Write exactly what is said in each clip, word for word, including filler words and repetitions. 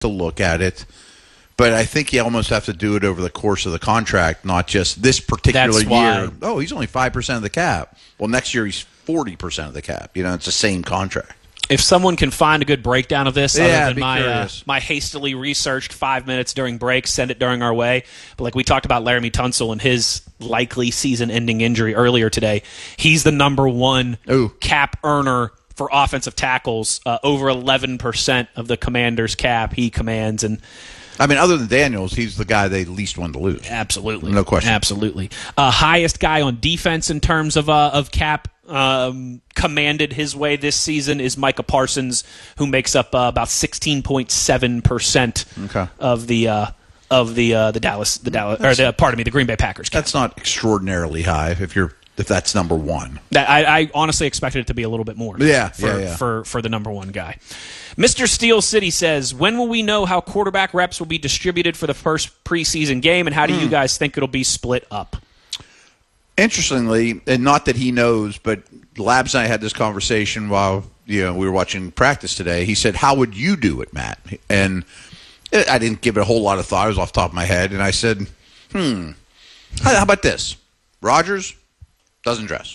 to look at it. But I think you almost have to do it over the course of the contract, not just this particular That's why. year. Oh, he's only five percent of the cap. Well, next year he's forty percent of the cap. You know, it's the same contract. If someone can find a good breakdown of this, Yeah, other I'd than be my uh, curious. my hastily researched five minutes during break, send it during our way. But like we talked about Laramie Tunsil and his likely season-ending injury earlier today, he's the number one Ooh. cap earner for offensive tackles. Uh, over eleven percent of the Commanders' cap he commands, and I mean, other than Daniels, he's the guy they least want to lose. absolutely, No question. absolutely. Uh, highest guy on defense in terms of uh, of cap. Um, commanded his way this season is Micah Parsons, who makes up uh, about sixteen point seven percent Okay. of the uh, of the uh, the Dallas the Dallas or the pardon me the Green Bay Packers. Cap. That's not extraordinarily high if you're if that's number one. That, I, I honestly expected it to be a little bit more. Yeah, for, yeah, yeah. for for the number one guy. Mister Steel City says, when will we know how quarterback reps will be distributed for the first preseason game, and how do you guys think it'll be split up? Interestingly, and not that he knows, but Labs and I had this conversation while you know we were watching practice today. He said, "How would you do it, Matt?" And I didn't give it a whole lot of thought. It was off the top of my head, and I said, "Hmm, how, how about this? Rodgers doesn't dress.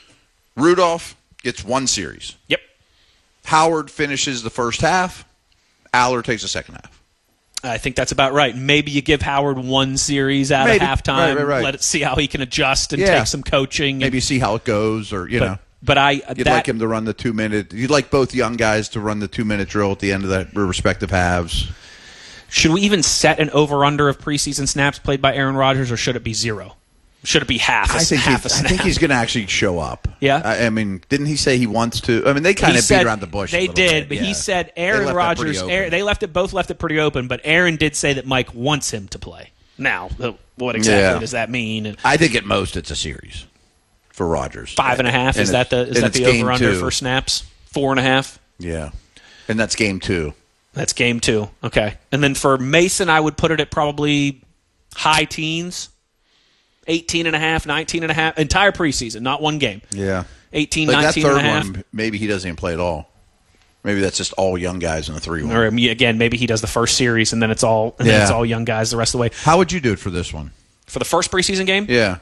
Rudolph gets one series. Yep. Howard finishes the first half. Aller takes the second half. I think that's about right. Maybe you give Howard one series out Maybe. of halftime, Right, right, right. let it see how he can adjust and Yeah. take some coaching. Maybe see how it goes, or you but, know." But I You'd that, like him to run the two minute. You'd like both young guys to run the two minute drill at the end of that respective halves. should we even set an over under of preseason snaps played by Aaron Rodgers, or should it be zero? Should it be half? A, I think half he, a snap? I think he's going to actually show up. Yeah? I, I mean, didn't he say he wants to? I mean, they kind He of beat said- around the bush. a They little did, bit, but yeah. he said They Aaron left that pretty Rodgers. open. Aaron, they left it both left it pretty open, but Aaron did say that Mike wants him to play. Now, uh, what exactly Yeah. does that mean? I think at most it's a series for Rodgers. Five and a half. And Is that the is and that it's the game over under two. for snaps? Four and a half. Yeah, and that's game two. That's game two. Okay. And then for Mason, I would put it at probably high teens, eighteen and a half, nineteen and a half, entire preseason, not one game. Yeah, eighteen, like that nineteen third and a half. one, maybe he doesn't even play at all. Maybe that's just all young guys in the three one. Or again, maybe he does the first series and then it's all and then Yeah. it's all young guys the rest of the way. How would you do it for this one? For the first preseason game, Yeah,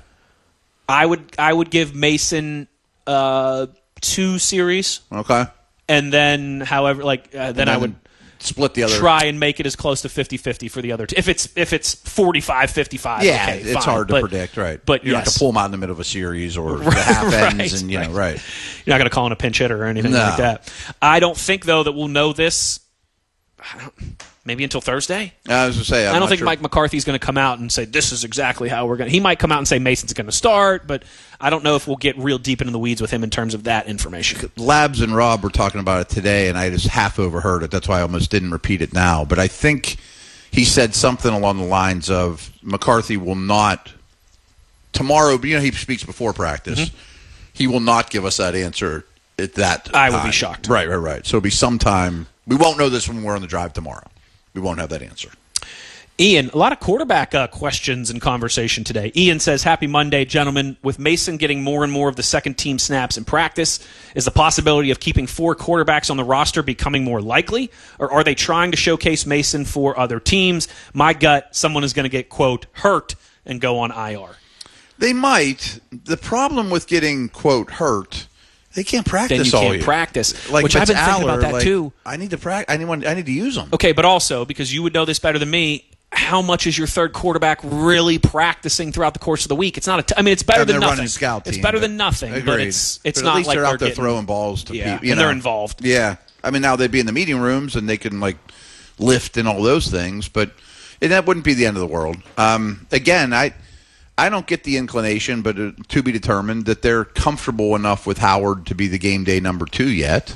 I would I would give Mason uh, two series, okay. and then however like uh, then, And I would split the other. try and make it as close to fifty-fifty for the other two. If it's if it's forty-five fifty-five, Yeah, okay, it's fine. hard to But- predict, right? But you're not yes. to pull them out in the middle of a series or the half ends, Right, and you know, right. right? You're not going to call in a pinch hitter or anything No. like that. I don't think though that we'll know this. I don't, maybe until Thursday. I was going to say, I'm I'm I do not not think sure. Mike McCarthy's going to come out and say this is exactly how we're going. He might come out and say Mason's going to start, but I don't know if we'll get real deep into the weeds with him in terms of that information. Labs and Rob were talking about it today, and I just half overheard it. That's why I almost didn't repeat it now. But I think he said something along the lines of McCarthy will not tomorrow. You know, he speaks before practice. Mm-hmm. He will not give us that answer at that. I would be time. shocked. Right, right, right. So it'll be sometime. We won't know this when we're on the drive tomorrow. We won't have that answer. Ian, a lot of quarterback uh, questions and conversation today. Ian says, happy Monday, gentlemen. With Mason getting more and more of the second team snaps in practice, is the possibility of keeping four quarterbacks on the roster becoming more likely? Or are they trying to showcase Mason for other teams? My gut, someone is going to get, quote, hurt and go on I R. They might. The problem with getting, quote, hurt, they can't practice Then you all can't year. practice, Like, which if I've it's been thinking about Aller, that like, too. I need to practice. I need, I need to use them. Okay, but also, because you would know this better than me, how much is your third quarterback really practicing throughout the course of the week? It's not a. T- I mean, it's better And than they're nothing. running scout it's team, better but- than nothing, but Agreed. it's it's But not at least like they're out there getting, throwing balls to yeah, people. You and know. they're involved. Yeah, I mean now they'd be in the meeting rooms and they can like lift and all those things, but and that wouldn't be the end of the world. Um, again, I I don't get the inclination, but uh, to be determined that they're comfortable enough with Howard to be the game day number two yet.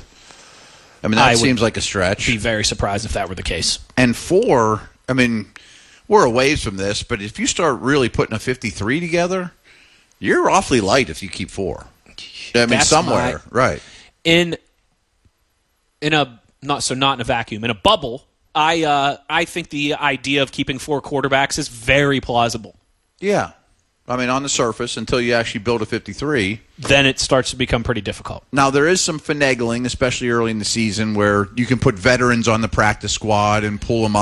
I mean that I would seems like a stretch. Be very surprised if that were the case. And four, I mean, we're a ways from this, but if you start really putting a fifty-three together, you're awfully light if you keep four. I mean, That's somewhere, my- right? In in a not so not in a vacuum in a bubble, I uh, I think the idea of keeping four quarterbacks is very plausible. Yeah, I mean, on the surface, until you actually build a fifty-three. Then it starts to become pretty difficult. Now, there is some finagling, especially early in the season, where you can put veterans on the practice squad and pull them